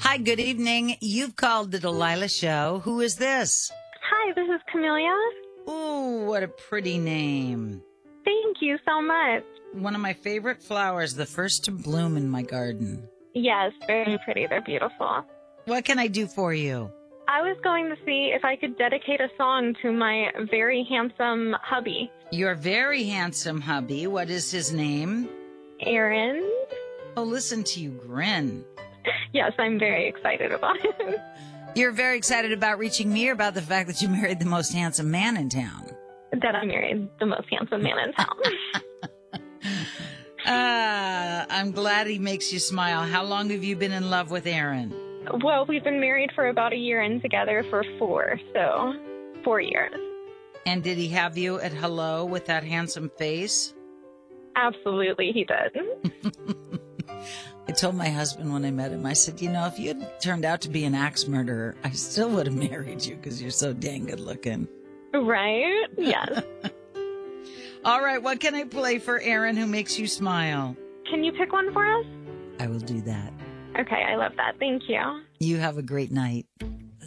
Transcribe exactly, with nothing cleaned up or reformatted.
Hi, good evening. You've called the Delilah Show. Who is this? Hi, this is Camellia. Ooh, what a pretty name. Thank you so much. One of my favorite flowers, the first to bloom in my garden. Yes, very pretty. They're beautiful. What can I do for you? I was going to see if I could dedicate a song to my very handsome hubby, Your very handsome hubby. What is his name? Aaron. Oh, listen to you grin. Yes, I'm very excited about it. You're very excited about reaching me or about the fact that you married the most handsome man in town? That I married the most handsome man in town. uh, I'm glad he makes you smile. How long have you been in love with Aaron? Well, we've been married for about a year and together for four, so four years. And did he have you at hello with that handsome face? Absolutely, he did. I told my husband when I met him, I said, you know, if you had turned out to be an axe murderer, I still would have married you because you're so dang good looking. Right? Yes. All right, what can I play for Aaron who makes you smile? Can you pick one for us? I will do that. Okay, I love that. Thank you. You have a great night.